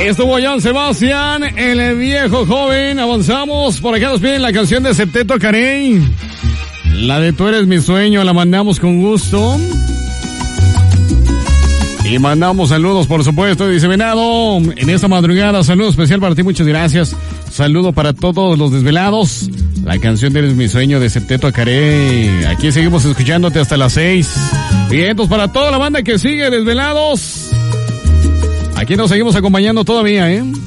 Estuvo Joan Sebastián, el viejo joven. Avanzamos, por acá nos piden la canción de Septeto Carey. La de Tú eres mi sueño, la mandamos con gusto. Y mandamos saludos, por supuesto. Dice Venado, en esta madrugada, saludo especial para ti, muchas gracias. Saludo para todos los desvelados. La canción de Eres mi sueño de Septeto Carey. Aquí seguimos escuchándote hasta las 6. Bien, entonces para toda la banda que sigue desvelados, aquí nos seguimos acompañando todavía,